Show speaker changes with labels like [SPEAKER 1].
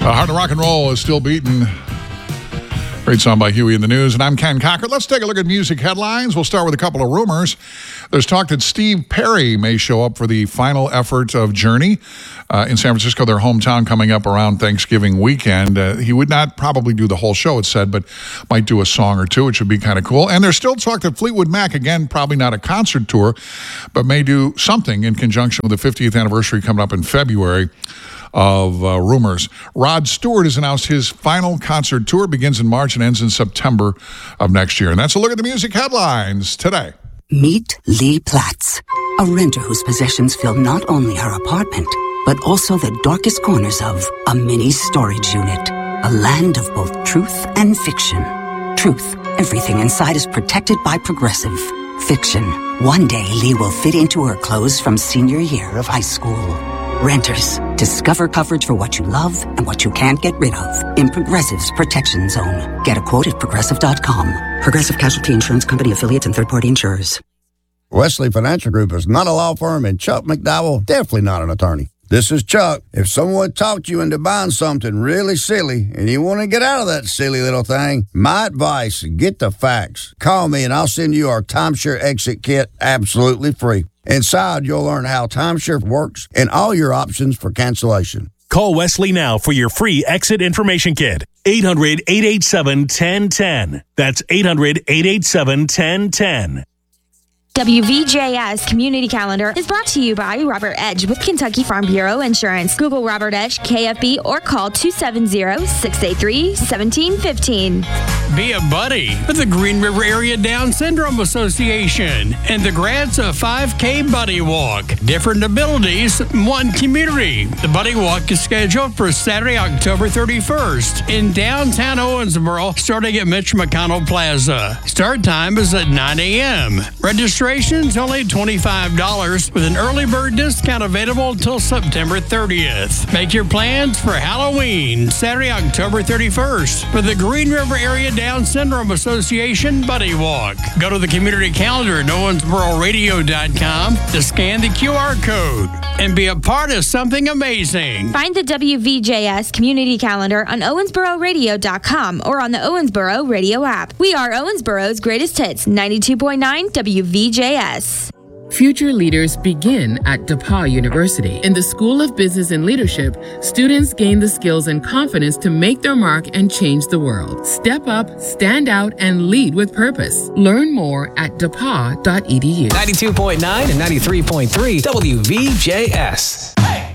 [SPEAKER 1] Heart of Rock and Roll is still beating. Great song by Huey in the News. And I'm Ken Cochran. Let's take a look at music headlines. We'll start with a couple of rumors. There's talk that Steve Perry may show up for the final effort of Journey in San Francisco, their hometown, coming up around Thanksgiving weekend. He would not probably do the whole show, it said, but might do a song or two, which would be kind of cool. And there's still talk that Fleetwood Mac, again, probably not a concert tour, but may do something in conjunction with the 50th anniversary coming up in February of rumors. Rod Stewart has announced his final concert tour begins in March and ends in September of next year. And that's a look at the music headlines today.
[SPEAKER 2] Meet Lee Platts, a renter whose possessions fill not only her apartment, but also the darkest corners of a mini storage unit. A land of both truth and fiction. Truth, everything inside is protected by Progressive. Fiction, one day Lee will fit into her clothes from senior year of high school. Renters, discover coverage for what you love and what you can't get rid of in Progressive's Protection Zone. Get a quote at Progressive.com. Progressive Casualty Insurance Company affiliates and third-party insurers.
[SPEAKER 3] Wesley Financial Group is not a law firm, and Chuck McDowell definitely not an attorney. This is Chuck. If someone talked you into buying something really silly and you want to get out of that silly little thing, my advice, get the facts. Call me and I'll send you our timeshare exit kit absolutely free. Inside, you'll learn how timeshare works and all your options for cancellation.
[SPEAKER 4] Call Wesley now for your free exit information kit. 800-887-1010. That's 800-887-1010.
[SPEAKER 5] WVJS Community Calendar is brought to you by Robert Edge with Kentucky Farm Bureau Insurance. Google Robert Edge, KFB, or call 270-683-1715.
[SPEAKER 6] Be a buddy with the Green River Area Down Syndrome Association and the Grants a 5K Buddy Walk. Different abilities, one community. The Buddy Walk is scheduled for Saturday, October 31st in downtown Owensboro, starting at Mitch McConnell Plaza. Start time is at 9 a.m. Registration's only $25 with an early bird discount available until September 30th. Make your plans for Halloween, Saturday, October 31st for the Green River Area Down Syndrome Association Buddy Walk. Go to the community calendar at owensbororadio.com to scan the QR code and be a part of something amazing.
[SPEAKER 5] Find the WVJS Community Calendar on owensbororadio.com or on the Owensboro Radio app. We are Owensboro's greatest hits, 92.9 WVJS.
[SPEAKER 7] Future leaders begin at DePauw University. In the School of Business and Leadership, students gain the skills and confidence to make their mark and change the world. Step up, stand out, and lead with purpose. Learn more at depaw.edu.
[SPEAKER 8] 92.9 and 93.3 WVJS. Hey!